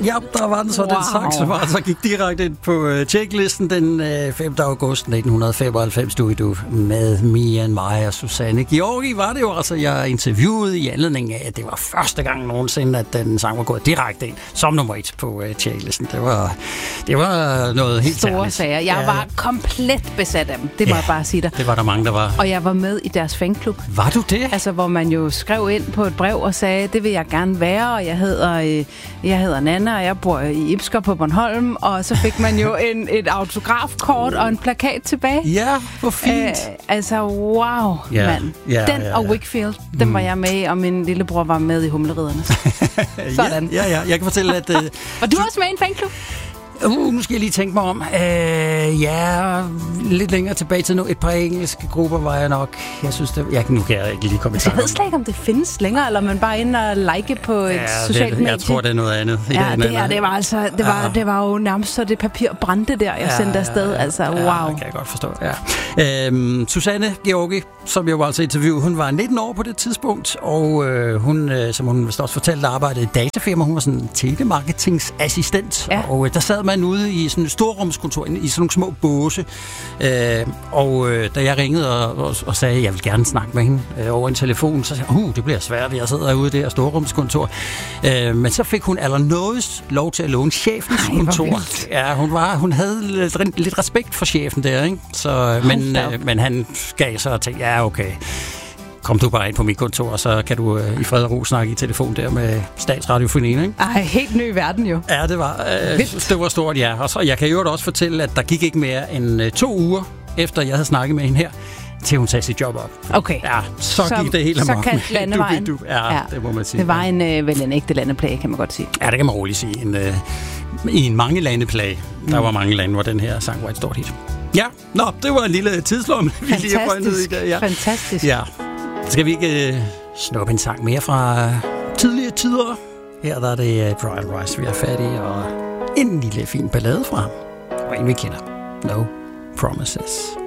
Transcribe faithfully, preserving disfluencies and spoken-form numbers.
Ja, der var den så, wow. Den saxofon, så gik direkte ind på uh, checklisten den uh, femte august nitten femoghalvfems, du du med Me and My og Susanne Georgi var det jo altså, jeg interviewede i anledning af, at det var første gang nogensinde, at den sang var gået direkte ind som nummer et på uh, checklisten. Det var, det var noget helt store særligt. Sager. Jeg ja. var komplet besat af dem, det må ja, jeg bare sige dig. Det var der mange, der var. Og jeg var med i deres fanklub. Var du det? Altså, hvor man jo skrev ind på et brev og sagde, det vil jeg gerne være, og jeg hedder, øh, jeg hedder Nana, og jeg bor i Ibsker på Bornholm, og så fik man jo en, et autografkort og en plakat tilbage. Ja, hvor fint. Æh, altså, wow, ja, mand. Ja, den ja, ja. og Wakefield, den mm. var jeg med i, og min lillebror var med i Humleriderne. Sådan. Ja, ja, ja, jeg kan fortælle, at... Uh, og du er også med i en fanklub? Uh, nu skal jeg lige tænke mig om. Uh, ja, lidt længere tilbage til nu. Et par engelske grupper var jeg nok. Jeg synes, det, jeg, nu kan jeg ikke lige komme i tanke om. Jeg ved slet ikke, om det findes længere, eller man bare inde og like på et ja, socialt medie. Jeg tror, det er noget andet. I ja, det, det, er, det var altså, det var, ja. det var jo nærmest så det papir brændte der, jeg ja, sendte afsted. Ja, altså, wow. Ja, det kan jeg godt forstå, ja. Øhm, Susanne Georgi, som jeg var altså interviewet, hun var nitten år på det tidspunkt, og øh, hun, øh, som hun vist også fortalte, arbejdede i et datafirma. Hun var sådan en telemarketingsassistent, ja. og øh, der sad man ude i sådan et storrumskontor, i sådan nogle små båse. Øh, og øh, da jeg ringede og, og, og sagde, at jeg vil gerne snakke med hende øh, over en telefon, så sagde jeg, uh, det bliver svært, jeg sidder ude i det her storrumskontor. Øh, men så fik hun allernådigst lov til at låne chefens Ej, kontor. Ja, hun, var, hun havde lidt, lidt respekt for chefen der, ikke? Så, men, øh, men han gav sig og tænkte, ja, okay. Kom du bare ind på mit kontor, og så kan du øh, i fred og ro snakke i telefon der med Statsradiofonien, ikke? Ej, helt ny verden jo. Ja, det var, øh, det var stort, ja. Og så, jeg kan jo også fortælle, at der gik ikke mere end øh, to uger, efter jeg havde snakket med hende her, til hun sagde sit job op. Okay. Ja, så, så gik det helt amok. Så kan landevejen. Du, du, ja, ja, det må man sige. Det var en, øh, vel en ægte landeplage, kan man godt sige. Ja, det kan man roligt sige. En, øh, I en mange landeplage. Mm. Der var mange lande, hvor den her sang var et stort hit. Ja, nå, det var en lille tidslomme, vi lige har ned i dag. Ja. Fantastisk. Ja. Skal vi ikke øh, snuppe en sang mere fra øh, tidligere tider? Her der er det øh, Brian Rice, vi er fat i, og en lille fin ballade fra ham, og en vi kender. No Promises.